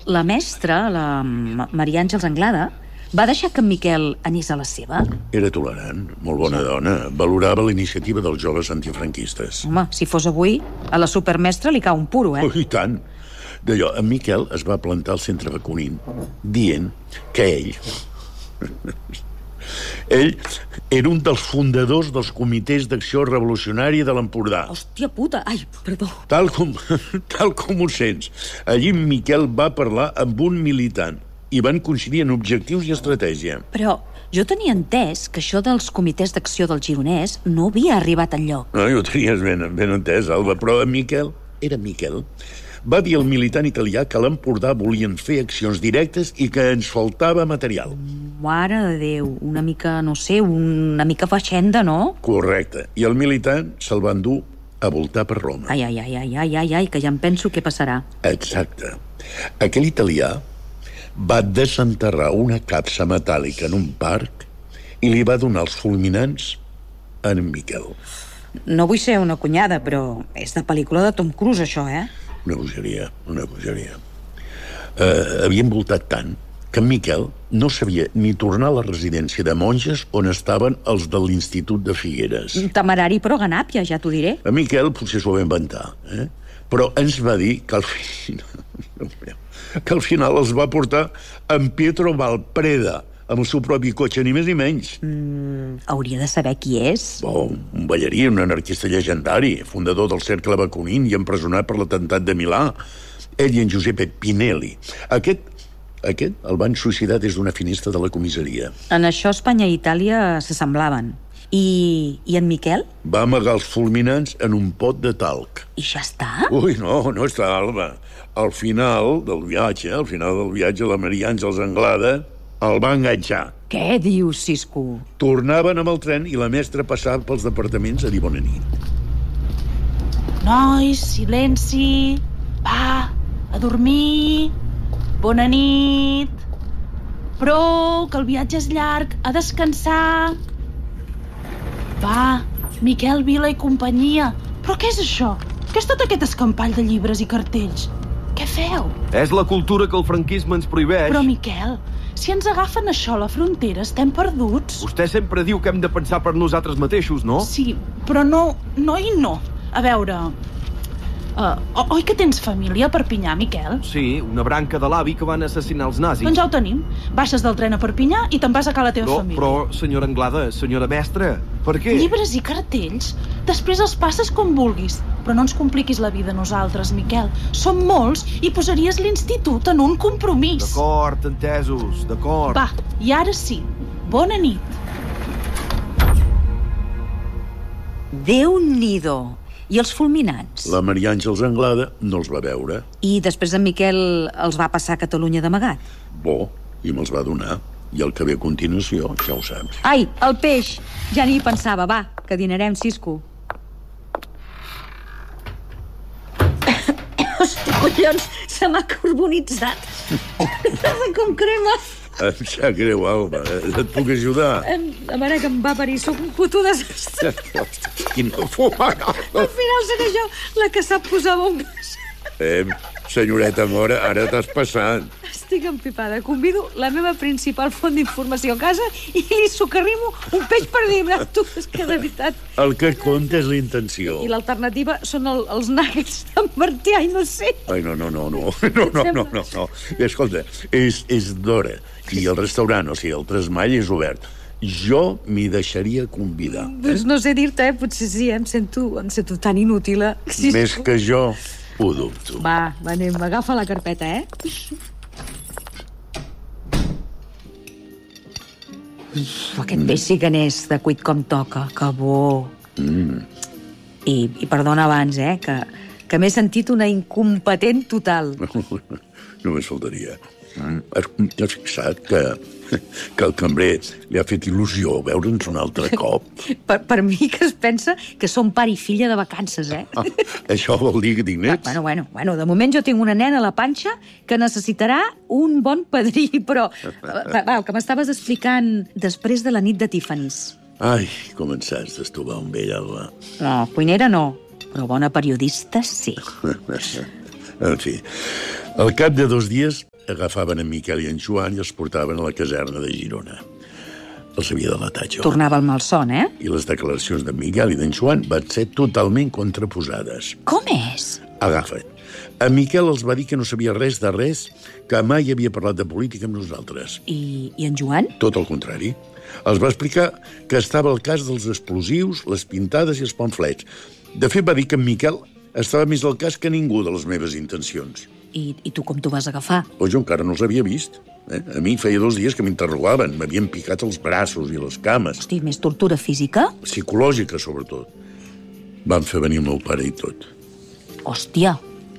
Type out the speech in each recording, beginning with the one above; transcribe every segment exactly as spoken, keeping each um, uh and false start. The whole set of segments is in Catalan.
la mestra, la Maria Àngels Anglada, va deixar que en Miquel anés a la seva? Era tolerant, molt bona dona. Valorava la iniciativa dels joves antifranquistes. Home, si fos avui, a la supermestra li cau un puro, eh? Oh, i tant. D'allò, en Miquel es va plantar al centre vacunin, dient que ell... ell era un dels fundadors dels comitès d'acció revolucionària de l'Empordà. Hòstia puta, ai, perdó. Tal com, tal com ho sents. Allí en Miquel va parlar amb un militant i van coincidir en objectius i estratègia. Però jo tenia entès que això dels comitès d'acció del Gironès no havia arribat enlloc. No, ho tenies ben, ben entès, Alba, però en Miquel, era Miquel, va dir al militant italià que a l'Empordà volien fer accions directes i que ens faltava material. Mare de Déu, una mica, no sé, una mica feixenda, no? Correcte. I el militant se'l va endur a voltar per Roma. Ai, ai, ai, ai, ai, ai, ai, que ja em penso què passarà. Exacte. Aquell italià va desenterrar una capsa metàl·lica en un parc i li va donar els fulminants a en Miquel. No vull ser una cunyada, però és de pel·lícula de Tom Cruise, això, eh? Una bogeria, una bogeria. Uh, havien voltat tant que en Miquel no sabia ni tornar a la residència de monges on estaven els de l'Institut de Figueres. Temerari però ganàpia, ja t'ho diré. A Miquel potser s'ho va inventar, eh? Però ens va dir que al final... que al final els va portar en Pietro Valpreda, amb el seu propi cotxe, ni més ni menys. Mm, hauria de saber qui és. Oh, un ballarí, un anarquista llegendari, fundador del Cercle Bakunin i empresonat per l'atemptat de Milà. Ell i en Giuseppe Pinelli. Aquest, aquest el van suïcidar des d'una finestra de la comissaria. En això Espanya i Itàlia s'assemblaven. I, I en Miquel? Va amagar els fulminants en un pot de talc. I ja està? Ui, no, no està, Alba. Al final del viatge, al final del viatge, la Maria Àngels Anglada el va enganxar. Què dius, Cisco? Tornaven amb el tren i la mestra passava pels departaments a dir bona nit. Nois, silenci. Va, a dormir. Bona nit. Prou, que el viatge és llarg. A descansar. Va, Miquel Vila i companyia. Però què és això? Què és tot aquest escampall de llibres i cartells? Què feu? És la cultura que el franquisme ens prohibeix. Però, Miquel, si ens agafen això a la frontera, estem perduts. Vostè sempre diu que hem de pensar per nosaltres mateixos, no? Sí, però no, no i no. A veure... Uh, oi que tens família a Perpinyà, Miquel? Sí, una branca de l'avi que van assassinar els nazis. Doncs ja ho tenim. Baixes del tren a Perpinyà i te'n vas a casa la teva no, família. Però, senyora Anglada, senyora mestra, per què? Llibres i cartells, després els passes com vulguis. Però no ens compliquis la vida a nosaltres, Miquel. Som molts i posaries l'institut en un compromís. D'acord, entesos, d'acord. Va, i ara sí. Bona nit. Déu-n'hi-do. I els fulminants? La Maria Àngels Anglada no els va veure. I després en Miquel els va passar a Catalunya d'amagat? Bo, i me'ls va donar. I el que ve a continuació, ja ho saps. Ai, el peix! Ja ni hi pensava. Va, que dinarem, Cisco. Hosti, collons, se m'ha carbonitzat. Com crema. Em sap greu, Alba. Et puc ajudar? A veure que em va parir. Soc un puto desastre. Quina fuma. Al final seré jo la que sap posar bombes. Eh, senyoreta Mora, ara t'has passat. Estic empipada. Convido la meva principal font d'informació a casa i li socarrimo un peix per dir-me. Tu, és que de veritat... El que compta és la intenció. I l'alternativa són el, els nuggets d'en Martí, ai, no sé. Ai, no, no, no, no, no, no, no, no, no. Escolta, és, és d'hora i el restaurant, o sigui, el Tresmall és obert. Jo m'hi deixaria convidar. Doncs no sé dir-te, eh? Potser sí, em sento, em sento tan inútil. Sí, més que jo, ho dubto. Va, va, anem, agafa la carpeta, eh? Uf, aquest peix sí que n'és de cuit com toca, que bo. Mm. I, i perdona abans, eh, que, que m'he sentit una incompetent total. Només faltaria. Has fixat que, que el cambrer li ha fet il·lusió veure'ns un altre cop? Per, per mi que es pensa que som pare i filla de vacances, eh? Ah, això vol dir que tinc nets? Bueno, bueno, bueno, de moment jo tinc una nena a la panxa que necessitarà un bon padrí, però... Va, va, el que m'estaves explicant després de la nit de Tiffany's. Ai, començats d'estovar amb ell, Alba. No, cuinera no, però bona periodista sí. En fi, al cap de dos dies agafaven en Miquel i en Joan i els portaven a la caserna de Girona. Els havia delatat jo. Tornava el malson, eh? I les declaracions d'en Miquel i d'en Joan van ser totalment contraposades. Com és? Agafa't. En Miquel els va dir que no sabia res de res, que mai havia parlat de política amb nosaltres. I, i en Joan? Tot el contrari. Els va explicar que estava al cas dels explosius, les pintades i els pamflets. De fet, va dir que en Miquel estava més al cas que ningú de les meves intencions. I, i tu com t'ho vas agafar? O jo encara no els havia vist. Eh? A mi feia dos dies que m'interrogaven. M'havien picat els braços i les cames. Hosti, més tortura física? Psicològica, sobretot. Van fer venir el meu pare i tot. Hòstia.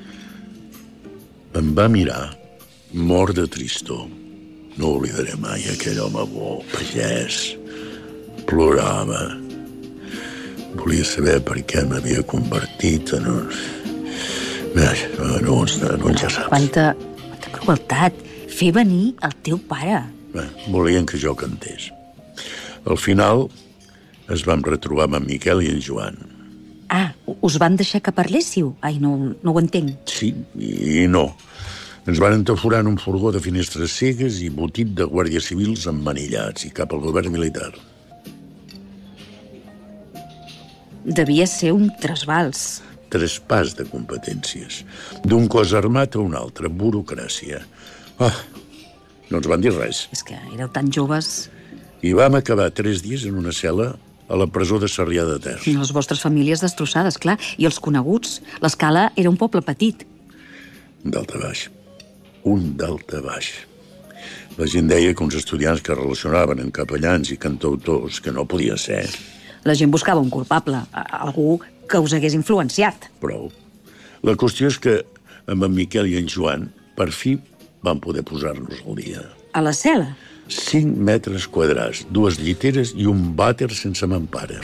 Em va mirar, mort de tristor. No oblidaré mai aquell home bo, pagès. Plorava. Volia saber per què m'havia convertit en un... No, no, no ja saps. Quanta, quanta crueltat. Fer venir el teu pare. Bé, volien que jo cantés. Al final es vam retrobar amb en Miquel i en Joan. Ah, us van deixar que parléssiu? Ai, no, no ho entenc. Sí i no. Ens van entaforar en un furgó de finestres cegues i botit de guàrdies civils emmanillats i cap al govern militar. Devia ser un trasbals. Traspàs de competències. D'un cos armat a un altre, burocràcia. Ah, no ens van dir res. És que éreu tan joves. I vam acabar tres dies en una cel·la a la presó de Sarrià de Ter. I les vostres famílies destrossades, clar. I els coneguts. L'Escala era un poble petit. D'alta baix. Un d'alta baix. La gent deia que uns estudiants que relacionaven amb capellans i cantautors que no podia ser. La gent buscava un culpable, algú que us hagués influenciat. Prou. La qüestió és que amb en Miquel i en Joan per fi van poder posar-nos al dia. A la cel·la? Cinc metres quadrats, dues lliteres i un vàter sense mampara.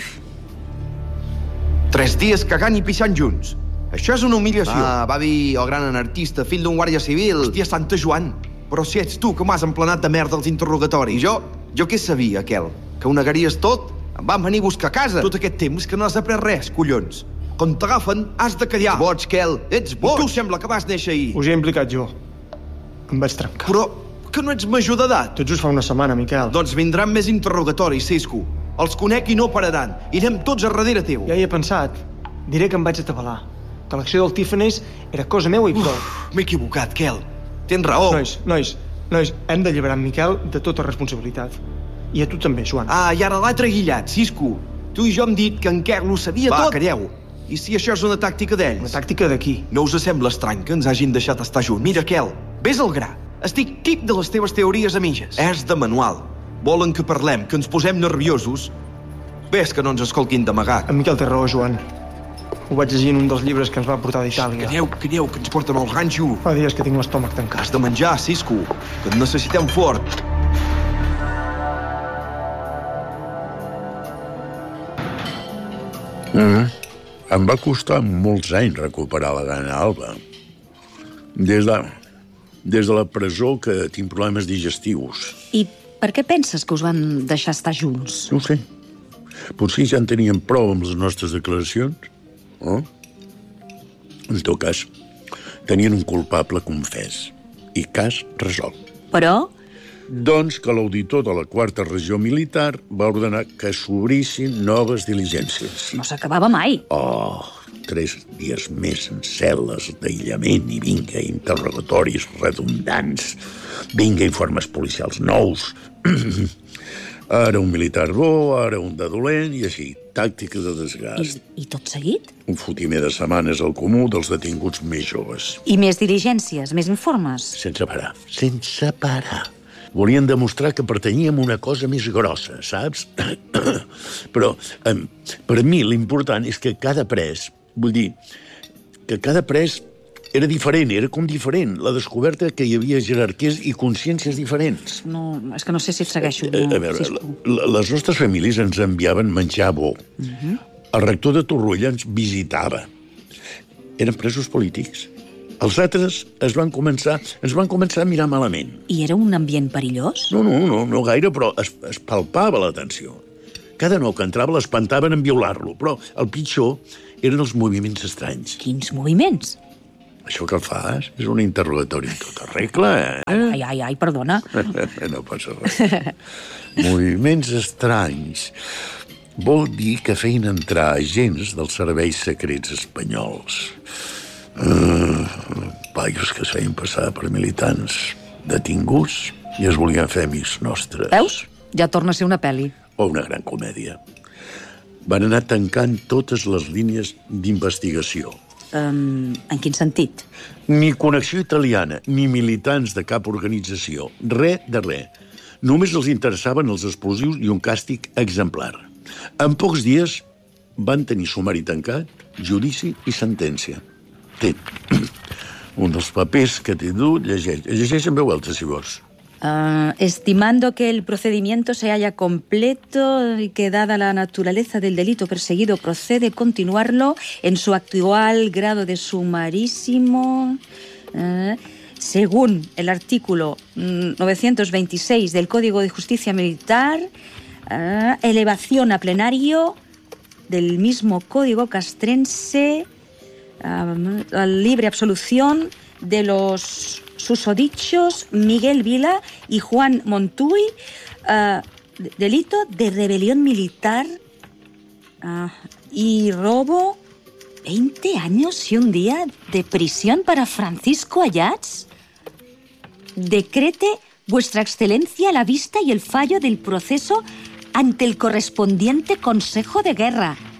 Tres dies cagant i pixant junts. Això és una humiliació. Ah, va dir el gran anarquista, fill d'un guàrdia civil. Hòstia, Santa Joan. Però si ets tu que m'has emplenat de merda els interrogatoris. I jo? Jo què sabia, aquel? Que ho negaries tot? Em van venir a buscar a casa. Tot aquest temps que no has après res, collons. Quan t'agafen, has de callar. Ets boig, Quel, ets boig. I tu sembla que vas néixer ahir. Us he implicat jo. Em vaig trencar. Però que no ets major d'edat. Tot just fa una setmana, Miquel. Doncs vindran més interrogatoris, Cisco. Els conec i no pararan. Irem tots a darrere teu. Ja hi he pensat. Diré que em vaig atabalar. Que l'acció del Tiffany's era cosa meua i prou. M'he equivocat, Quel. Tens raó. Nois, nois, nois, hem d'alliberar en Miquel de tota responsabilitat. I a tu també, Joan. Ah, i ara l'altre guillat, Cisco. Tu i jo hem dit que en Quel ho sabia Va, tot. Va, calleu. I si això és una tàctica d'ells? Una tàctica d'aquí. No us sembla estrany que ens hagin deixat estar junts? Mira, Quel, ves al gra. Estic quip de les teves teories a mitges. És de manual. Volen que parlem, que ens posem nerviosos. Ves que no ens escoltin d'amagat. En Miquel té raó, Joan. Ho vaig llegir en un dels llibres que ens va portar d'Itàlia. Calleu, calleu, que ens porten al ranxo. Fa dies que tinc l'estómac tancat. Has de menjar, Cisco, que et necessitem fort. Mm. Em va costar molts anys recuperar la gana alba. Des de, des de la presó que tinc problemes digestius. I per què penses que us van deixar estar junts? No ho sé. Potser ja en tenien prou amb les nostres declaracions. Oh? En tot cas, tenien un culpable confés i cas resolt. Però... Doncs que l'auditor de la quarta regió militar va ordenar que s'obrissin noves diligències. no s'acabava mai. Oh, tres dies més en cel·les d'aïllament i vinga, interrogatoris redundants. Vinga, informes policials nous. Ara un militar bo, ara un de dolent, i així, tàctica de desgast. I, I tot seguit? Un fotimer de setmanes al comú dels detinguts més joves. I més diligències, més informes? Sense parar, sense parar. Volien demostrar que pertanyíem a una cosa més grossa, saps? Però, eh, per mi, l'important és que cada pres, vull dir, que cada pres era diferent, era com diferent. La descoberta que hi havia jerarquies i consciències diferents. No, és que no sé si et segueixo. Eh, No, a veure, Cisco. la, les nostres famílies ens enviaven menjar bo. Uh-huh. El rector de Torroella ens visitava. Eren presos polítics. Els altres es van començar, ens van començar a mirar malament. I era un ambient perillós? No, no, no, no gaire, però es, es palpava la tensió. Cada nou que entrava l'espantaven en violar-lo, però el pitjor eren els moviments estranys. Quins moviments? Això que fas és un interrogatori en tota regla, eh? Ai, ai, ai, perdona. No passa res. Moviments estranys. Vol dir que feien entrar agents dels serveis secrets espanyols. Uh, paios que es feien passar per militants detinguts i es volien fer amics nostres. Veus? Ja torna a ser una pel·li. O una gran comèdia. Van anar tancant totes les línies d'investigació. Um, en quin sentit? Ni connexió italiana, ni militants de cap organització. Res de res. Només els interessaven els explosius i un càstig exemplar. En pocs dies van tenir sumari tancat, judici i sentència. Té. Un dels papers que t'he dut, llegeix. Llegeix en veu alta, si vols. Uh, estimando que el procedimiento se haya completo y que dada la naturaleza del delito perseguido procede continuarlo en su actual grado de sumarísimo, uh, según el artículo novecientos veintiséis del Código de Justicia Militar, uh, elevación a plenario del mismo Código castrense, uh, a libre absolución de los susodichos Miguel Vila y Juan Montuy, uh, delito de rebelión militar uh, y robo. ¿veinte años y un día de prisión para Francisco Ayats? Decrete Vuestra Excelencia la vista y el fallo del proceso ante el correspondiente Consejo de Guerra.